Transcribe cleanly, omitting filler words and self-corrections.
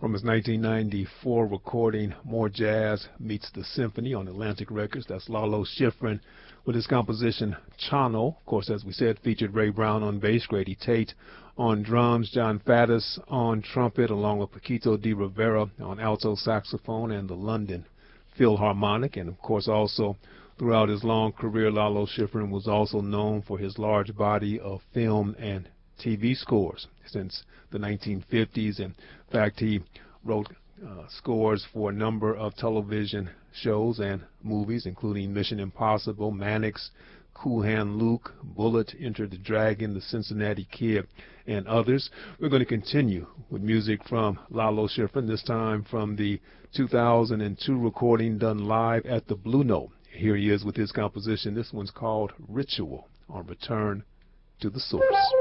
from his 1994 recording, More Jazz Meets the Symphony, on Atlantic Records. That's Lalo Schifrin with his composition Chano. Of course, as we said, featured Ray Brown on bass, Grady Tate on drums, John Faddis on trumpet, along with Paquito de Rivera on alto saxophone and the London Philharmonic. And of course, also throughout his long career, Lalo Schifrin was also known for his large body of film and TV scores since the 1950s. In fact, he wrote scores for a number of television shows and movies, including Mission Impossible, Mannix, Cool Hand Luke, Bullet, Enter the Dragon, The Cincinnati Kid, and others. We're going to continue with music from Lalo Schifrin, this time from the 2002 recording done live at the Blue Note. Here he is with his composition. This one's called Ritual, on Return to the Source.